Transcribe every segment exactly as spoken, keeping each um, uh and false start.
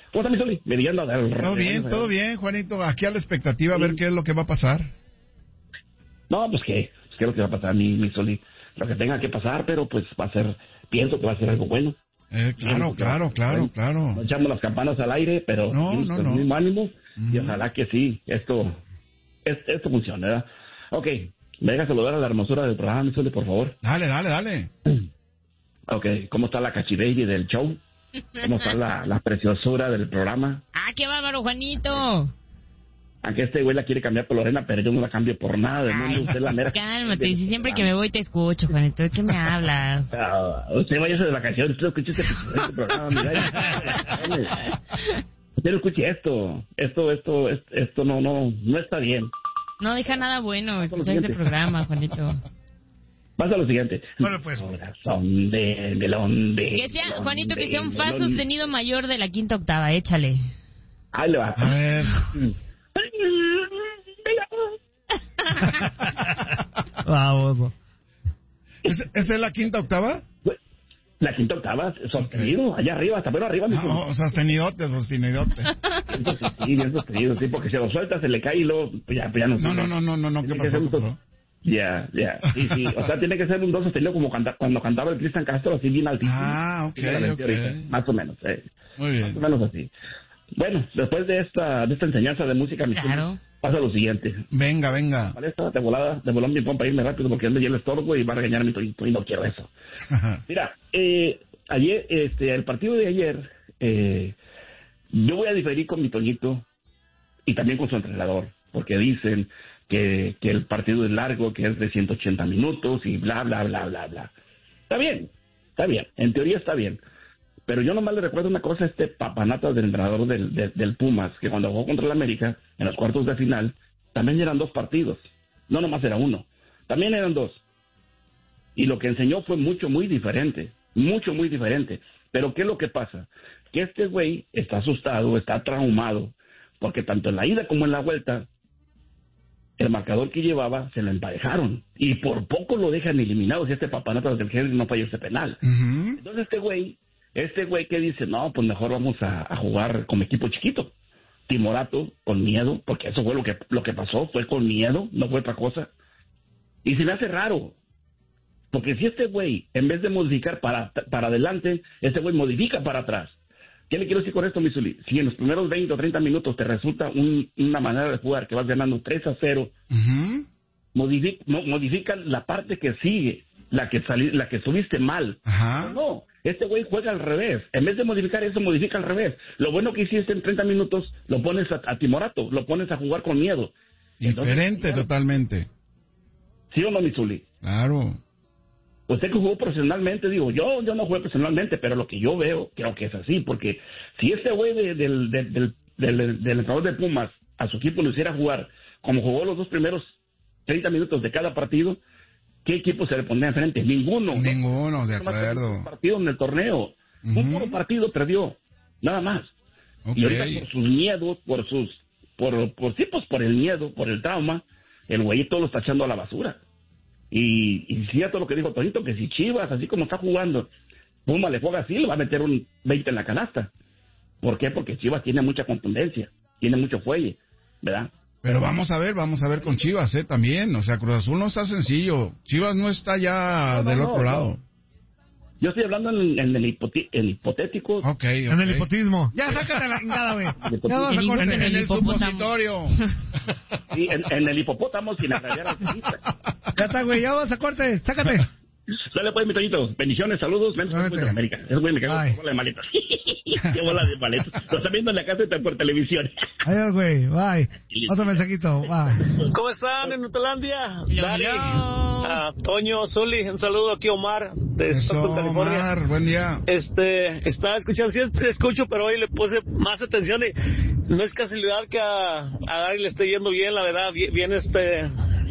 ¿Cómo está mi Zuli? Mediando del... Todo bien, todo bien, Juanito. Aquí a la expectativa a ver qué es lo que va a pasar. No, pues qué, pues qué es lo que va a pasar, mi, mi Zuli. Lo que tenga que pasar, pero pues va a ser, pienso que va a ser algo bueno. Eh, claro, claro, claro, claro. No echamos las campanas al aire, pero no, sí, no, con no. mismo ánimo, Uh-huh. y ojalá que sí, esto, es, esto funcione, ¿verdad? Ok, me deja saludar a la hermosura del programa, mi Zuli, por favor. Dale, dale, dale. Ok, ¿cómo está la cachibaby del show? ¿Cómo está la, la preciosura del programa? ¡Ah, qué bárbaro, Juanito! Aunque este güey la quiere cambiar por Lorena, pero yo no la cambio por nada del mundo. Ay, Usted la mera... cálmate, si siempre que me voy te escucho, Juanito, ¿de qué me hablas? Uh, usted váyase de vacaciones, usted escuche este, este programa, mira. Usted no escuche esto, esto, esto, esto, esto no, no, no está bien. No deja nada bueno escuchar este programa, Juanito. Pasa lo siguiente. Bueno, pues. Corazón de melón de... Que sea, melón Juanito, que sea un fa melón. sostenido mayor de la quinta octava, échale. Ahí le va. A ver. Vamos. ¿Es, ¿Esa es la quinta octava? La quinta octava, sostenido, allá arriba, hasta pero arriba. No, sostenidote, sostenidote. Sí, bien sostenido, sí, porque si lo suelta se le cae y luego, pues ya, pues ya no. No, no, no, no, no, no, ¿qué pasó? ¿Qué pasó? Ya, ya, sí, sí, o sea, tiene que ser un do sostenido como canta, cuando cantaba el Cristian Castro, así bien altísimo. Ah, ok, ok. Ahorita, más o menos, eh. Muy bien. Más o menos así. Bueno, después de esta de esta enseñanza de música, mi Claro. tío, pasa lo siguiente. Venga, venga. Vale, esta de volada, de volón mi pompa, irme rápido porque ando ya el estorbo y va a regañar a mi Toñito y no quiero eso. Mira, eh, ayer, este, el partido de ayer, eh, yo voy a diferir con mi Toñito y también con su entrenador, porque dicen que, que el partido es largo, que es de ciento ochenta minutos y bla, bla, bla, bla, bla. Está bien, está bien, en teoría está bien. Pero yo nomás le recuerdo una cosa a este papanatas del entrenador del, del, del Pumas, que cuando jugó contra el América, en los cuartos de final, también eran dos partidos. No nomás era uno, también eran dos. Y lo que enseñó fue mucho, muy diferente. Mucho, muy diferente. Pero ¿qué es lo que pasa? Que este güey está asustado, está traumado, porque tanto en la ida como en la vuelta, el marcador que llevaba se lo emparejaron. Y por poco lo dejan eliminado si este papanatas del Henry no falló ese penal. Uh-huh. Entonces este güey... Este güey que dice, no, pues mejor vamos a, a jugar como equipo chiquito. Timorato, con miedo, porque eso fue lo que lo que pasó, fue con miedo, no fue otra cosa. Y se me hace raro, porque si este güey, en vez de modificar para, para adelante, este güey modifica para atrás. ¿Qué le quiero decir con esto, Misuli? Si en los primeros veinte o treinta minutos te resulta un, una manera de jugar que vas ganando tres a cero, Uh-huh. modifica, no, modifica la parte que sigue, la que sali, la que subiste mal. Ajá. No, este güey juega al revés. En vez de modificar eso, modifica al revés. Lo bueno que hiciste en treinta minutos, lo pones a, a timorato, lo pones a jugar con miedo. Diferente. Entonces, totalmente. ¿Sí o no, Mitsuli? Claro. Usted que jugó profesionalmente, digo, yo yo no jugué profesionalmente, pero lo que yo veo, creo que es así, porque si este güey de, del, del, del, del, del entrenador de Pumas a su equipo lo hiciera jugar como jugó los dos primeros treinta minutos de cada partido, ¿qué equipo se le pondría enfrente? Ninguno. Ninguno, ¿no? de acuerdo. Un partido en el torneo. Uh-huh. Un puro partido perdió. Nada más. Okay. Y ahorita por sus miedos, por sus... Por, por sí, pues por el miedo, por el trauma, el güeyito lo está echando a la basura. Y, y cierto lo que dijo Tonito, que si Chivas, así como está jugando, Puma le juega así, le va a meter un veinte en la canasta. ¿Por qué? Porque Chivas tiene mucha contundencia, tiene mucho fuelle, ¿verdad? Pero vamos a ver, vamos a ver con Chivas, ¿eh? También, o sea, Cruz Azul no está sencillo. Chivas no está ya no, no, del otro no, lado. No. Yo estoy hablando en, en el, hipoti- el hipotético. Ok, okay. En el hipotismo. Ya, sácate la chingada, güey. Ya vas a cortar. En, en, en el supositorio. Sí, en, en el hipopótamo sin agregar al turista. Ya está, güey, ya vas a corte, sácate. Dale pues, mi Toñito. Bendiciones, saludos. Menos de América. Es güey, me cago en bola de maletas. Qué bola de maletas. Lo está viendo en la casa y por televisión. Adiós, güey. Bye. Otro mensajito. Bye. ¿Cómo están en Nutelandia? Dani, uh, Toño, Zuli, un saludo aquí, Omar, de Stockton, California. Omar, buen día. Este, estaba escuchando, siempre escucho, pero hoy le puse más atención y no es casualidad que a, a Dari le esté yendo bien, la verdad, bien, bien este...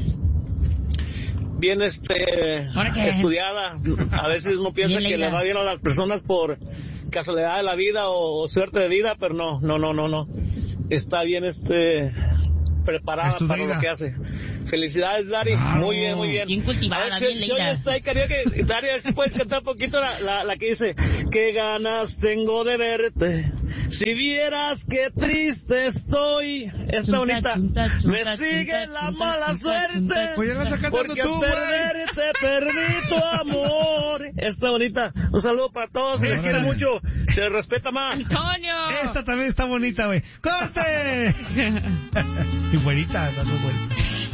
bien este estudiada. A veces uno piensa que le va bien a las personas por casualidad de la vida o, o suerte de vida, pero no, no, no, no, no. Está bien este preparada Estudiada. Para lo que hace. Felicidades, Dari. Ah, muy bien, muy bien. Bien cultivada, bien si, leída. Si Dari, a ver si puedes cantar un poquito la, la, la que dice: qué ganas tengo de verte, Si vieras qué triste estoy. Esta bonita. Me sigue la mala suerte. Porque al perderte perdí tu amor. Esta bonita. Un saludo para todos. Se les quiere mucho. Se les respeta más. ¡Antonio! Esta también está bonita, güey. ¡Corte! Y buenita, no muy buena.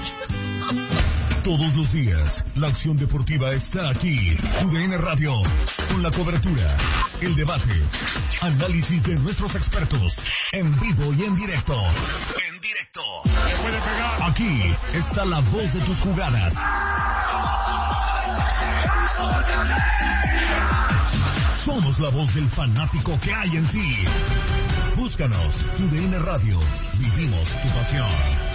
Todos los días, la acción deportiva está aquí. U D N Radio, con la cobertura, el debate, análisis de nuestros expertos, en vivo y en directo. En directo. Aquí está la voz de tus jugadas. Somos la voz del fanático que hay en ti. Búscanos, U D N Radio. Vivimos tu pasión.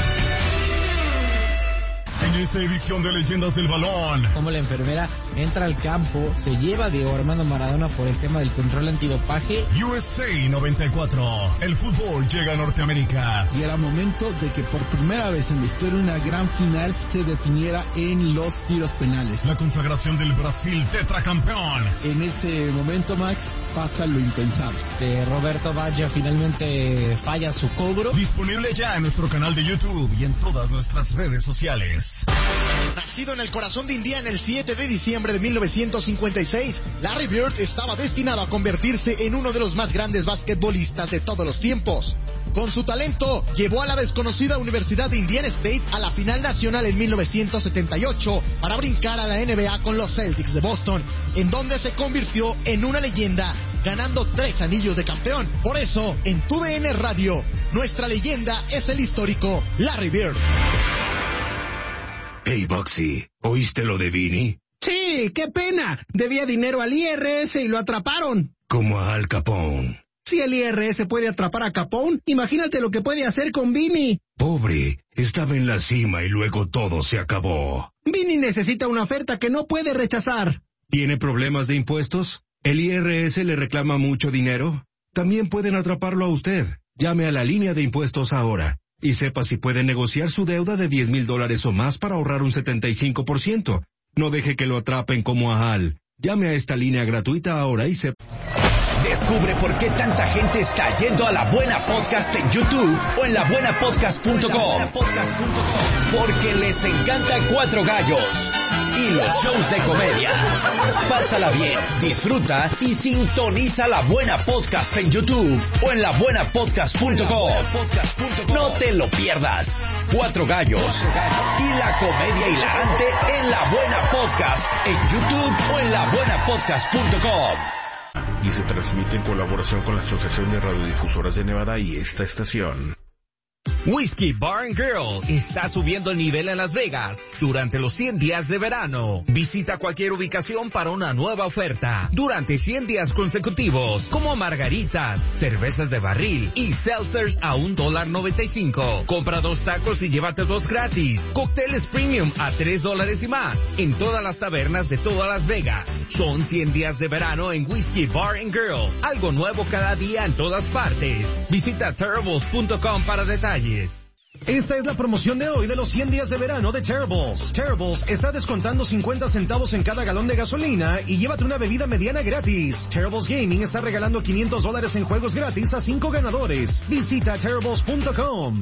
En esta edición de Leyendas del Balón, como la enfermera entra al campo, se lleva a Diego Armando Maradona por el tema del control antidopaje. U S A noventa y cuatro, el fútbol llega a Norteamérica. Y era momento de que por primera vez en la historia una gran final se definiera en los tiros penales. La consagración del Brasil tetracampeón. En ese momento, Max, pasa lo impensable. Eh, Roberto Baggio finalmente falla su cobro. Disponible ya en nuestro canal de YouTube y en todas nuestras redes sociales. Nacido en el corazón de Indiana el siete de diciembre de mil novecientos cincuenta y seis, Larry Bird estaba destinado a convertirse en uno de los más grandes basquetbolistas de todos los tiempos. Con su talento, llevó a la desconocida Universidad de Indiana State a la final nacional en mil novecientos setenta y ocho para brincar a la N B A con los Celtics de Boston, en donde se convirtió en una leyenda, ganando tres anillos de campeón. Por eso, en Tu D N Radio, nuestra leyenda es el histórico Larry Bird. Hey, Boxy, ¿oíste lo de Vinny? Sí, qué pena. Debía dinero al I R S y lo atraparon. Como a Al Capone. Si el I R S puede atrapar a Capone, imagínate lo que puede hacer con Vinny. Pobre, estaba en la cima y luego todo se acabó. Vinny necesita una oferta que no puede rechazar. ¿Tiene problemas de impuestos? ¿El I R S le reclama mucho dinero? También pueden atraparlo a usted. Llame a la línea de impuestos ahora. Y sepa si puede negociar su deuda de diez mil dólares o más para ahorrar un setenta y cinco por ciento. No deje que lo atrapen como a Al. Llame a esta línea gratuita ahora y se... Descubre por qué tanta gente está yendo a La Buena Podcast en YouTube o en la buena podcast punto com. Porque les encantan Cuatro Gallos y los shows de comedia. Pásala bien, disfruta y sintoniza La Buena Podcast en YouTube o en la buena podcast punto com. No te lo pierdas. Cuatro Gallos y la comedia hilarante en La Buena Podcast en YouTube o en la buena podcast punto com. Y se transmite en colaboración con la Asociación de Radiodifusoras de Nevada y esta estación. Whiskey Bar and Grill está subiendo el nivel en Las Vegas durante los cien días de verano. Visita cualquier ubicación para una nueva oferta durante cien días consecutivos, como margaritas, cervezas de barril y seltzers a un dólar noventa y cinco. Compra dos tacos y llévate dos gratis. Cócteles premium a tres dólares y más en todas las tabernas de todas Las Vegas. Son cien días de verano en Whiskey Bar and Grill. Algo nuevo cada día en todas partes. Visita terribles punto com para detalles. Esta es la promoción de hoy de los cien días de verano de Terribles. Terribles está descontando cincuenta centavos en cada galón de gasolina y llévate una bebida mediana gratis. Terribles Gaming está regalando quinientos dólares en juegos gratis a cinco ganadores. Visita terribles punto com.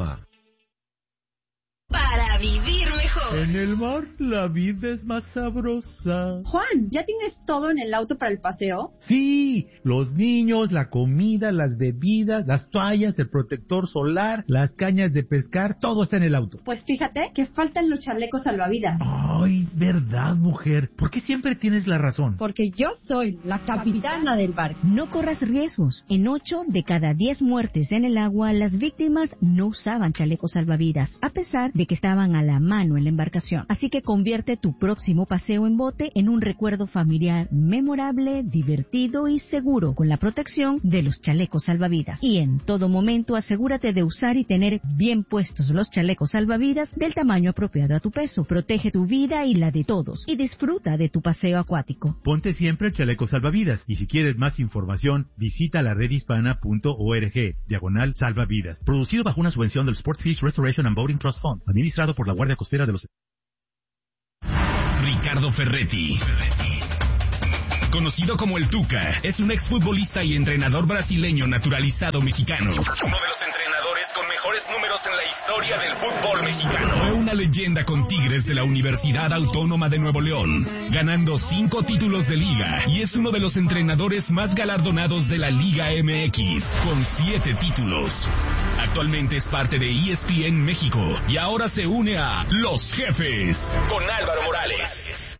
Para vivir mejor. En el mar la vida es más sabrosa. Juan, ¿ya tienes todo en el auto para el paseo? Sí, los niños, la comida, las bebidas, las toallas, el protector solar, las cañas de pescar, todo está en el auto. Pues fíjate que faltan los chalecos salvavidas. Ay, es verdad, mujer. ¿Por qué siempre tienes la razón? Porque yo soy la capitana del barco. No corras riesgos. En ocho de cada diez muertes en el agua, las víctimas no usaban chalecos salvavidas, a pesar de que estaban a la mano en la embarcación. Así que convierte tu próximo paseo en bote en un recuerdo familiar memorable, divertido y seguro, con la protección de los chalecos salvavidas. Y en todo momento asegúrate de usar y tener bien puestos los chalecos salvavidas del tamaño apropiado a tu peso. Protege tu vida y la de todos y disfruta de tu paseo acuático. Ponte siempre el chaleco salvavidas y si quieres más información visita la red hispana punto org diagonal salvavidas. Producido bajo una subvención del Sportfish Restoration and Boating Trust Fund, administrado por la Guardia Costera de los... Ricardo Ferretti conocido como el Tuca, es un exfutbolista y entrenador brasileño naturalizado mexicano. Uno de los entrenadores con mejores números en la historia del fútbol mexicano. Fue una leyenda con Tigres de la Universidad Autónoma de Nuevo León, ganando cinco títulos de liga, y es uno de los entrenadores más galardonados de la Liga M X, con siete títulos. Actualmente es parte de E S P N México y ahora se une a Los Jefes con Álvaro Morales.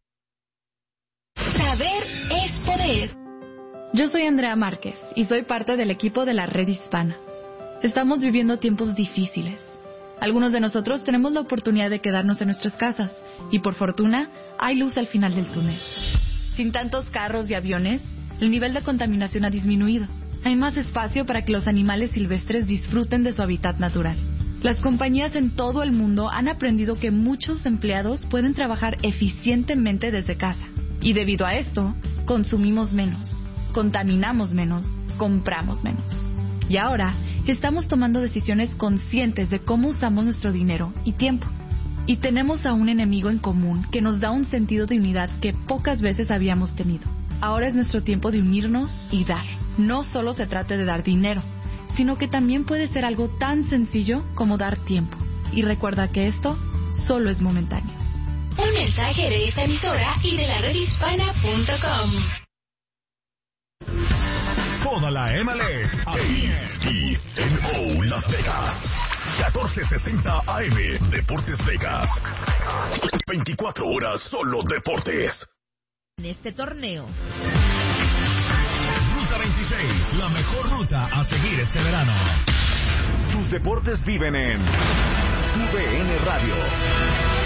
Saber es poder. Yo soy Andrea Márquez y soy parte del equipo de la Red Hispana. Estamos viviendo tiempos difíciles. Algunos de nosotros tenemos la oportunidad de quedarnos en nuestras casas y por fortuna hay luz al final del túnel. Sin tantos carros y aviones, el nivel de contaminación ha disminuido. Hay más espacio para que los animales silvestres disfruten de su hábitat natural. Las compañías en todo el mundo han aprendido que muchos empleados pueden trabajar eficientemente desde casa. Y debido a esto, consumimos menos, contaminamos menos, compramos menos. Y ahora, estamos tomando decisiones conscientes de cómo usamos nuestro dinero y tiempo. Y tenemos a un enemigo en común que nos da un sentido de unidad que pocas veces habíamos tenido. Ahora es nuestro tiempo de unirnos y dar. No solo se trata de dar dinero, sino que también puede ser algo tan sencillo como dar tiempo. Y recuerda que esto solo es momentáneo. Un mensaje de esta emisora y de la red hispana punto com. Toda la M L S aquí en E N O Las Vegas. catorce sesenta A M Deportes Vegas. veinticuatro horas solo deportes. En este torneo. Ruta veintiséis, la mejor ruta a seguir este verano. Tus deportes viven en U D N Radio.